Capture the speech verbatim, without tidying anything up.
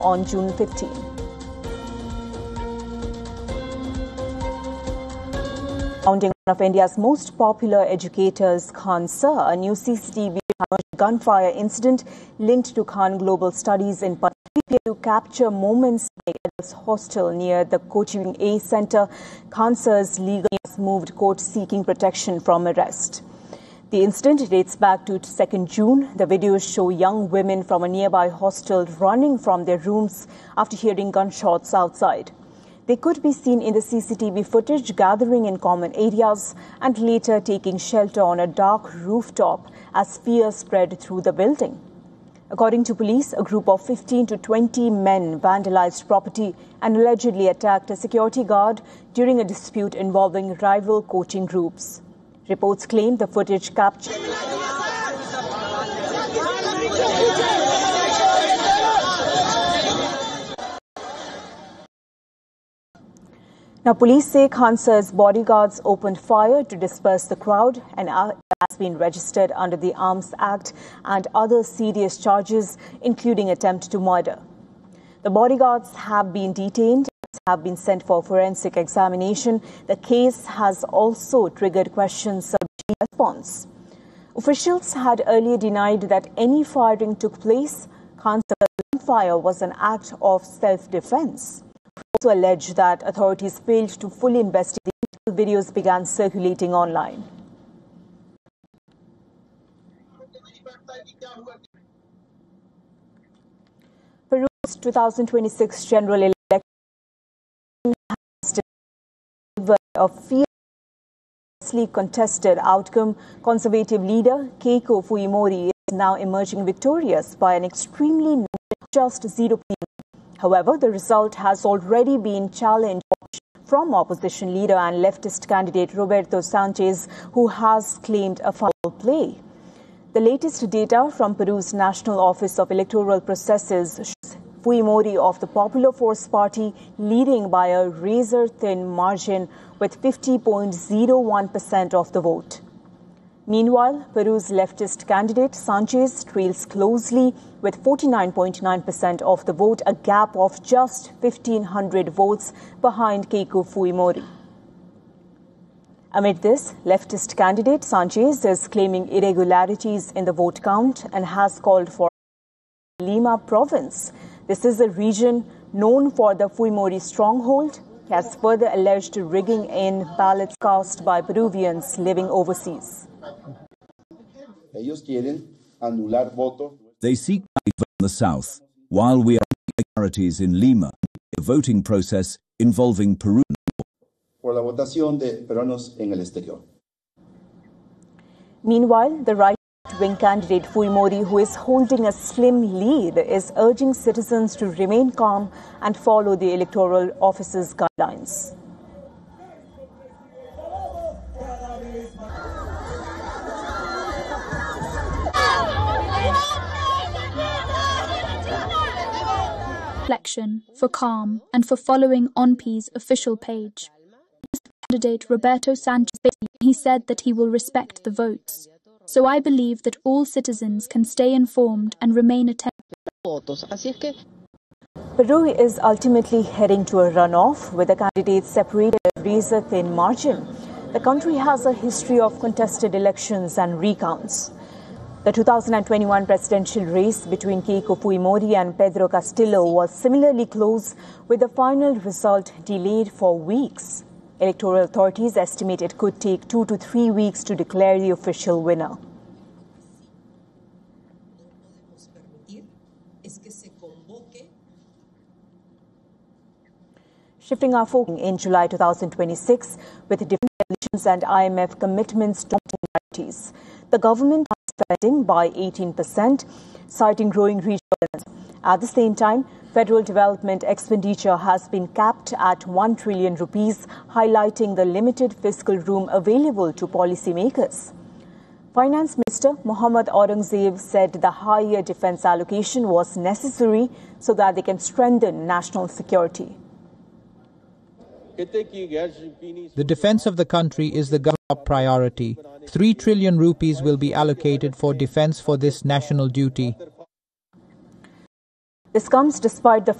on June fifteenth. Founding one of India's most popular educators, Khan Sir, a new C C T V gunfire incident linked to Khan Global Studies in Patna to capture moments at his hostel near the Coaching A Centre. Khan Sir's legal has moved court seeking protection from arrest. The incident dates back to second June. The videos show young women from a nearby hostel running from their rooms after hearing gunshots outside. They could be seen in the C C T V footage gathering in common areas and later taking shelter on a dark rooftop as fear spread through the building. According to police, a group of fifteen to twenty men vandalized property and allegedly attacked a security guard during a dispute involving rival coaching groups. Reports claim the footage captured. Now, police say Khan Sir's bodyguards opened fire to disperse the crowd and has been registered under the Arms Act and other serious charges, including attempt to murder. The bodyguards have been detained and have been sent for forensic examination. The case has also triggered questions of response. Officials had earlier denied that any firing took place. Khan Sir's gunfire was an act of self-defense. Also alleged that authorities failed to fully investigate. Videos began circulating online. Peru's two thousand twenty-six general election has delivered a fiercely contested outcome. Conservative leader Keiko Fujimori is now emerging victorious by an extremely just zero percent. However, the result has already been challenged from opposition leader and leftist candidate Roberto Sanchez, who has claimed a foul play. The latest data from Peru's National Office of Electoral Processes shows Fujimori of the Popular Force Party leading by a razor-thin margin with fifty point zero one percent of the vote. Meanwhile, Peru's leftist candidate Sanchez trails closely with forty-nine point nine percent of the vote, a gap of just fifteen hundred votes behind Keiko Fujimori. Amid this, leftist candidate Sanchez is claiming irregularities in the vote count and has called for Lima province. This is a region known for the Fujimori stronghold. He has further alleged rigging in ballots cast by Peruvians living overseas. They seek to vote in the south, while we are irregularities in Lima, a voting process involving Peru. Meanwhile, the right-wing candidate Fujimori, who is holding a slim lead, is urging citizens to remain calm and follow the electoral office's guidelines. Reflection, for calm, and for following O N P's official page. Candidate Roberto Sanchez, he said that he will respect the votes. So I believe that all citizens can stay informed and remain attentive. Peru is ultimately heading to a runoff with the candidates separated a razor-thin margin. The country has a history of contested elections and recounts. The two thousand twenty-one presidential race between Keiko Fujimori and Pedro Castillo was similarly close, with the final result delayed for weeks. Electoral authorities estimate it could take two to three weeks to declare the official winner. Shifting our focus in July two thousand twenty-six, with different elections and I M F commitments to priorities. The government is spending by eighteen percent, citing growing regional. At the same time, federal development expenditure has been capped at one trillion rupees, highlighting the limited fiscal room available to policymakers. Finance Minister Mohammad Aurangzeb said the higher defense allocation was necessary so that they can strengthen national security. The defense of the country is the government's top priority. Three trillion rupees will be allocated for defense for this national duty. This comes despite the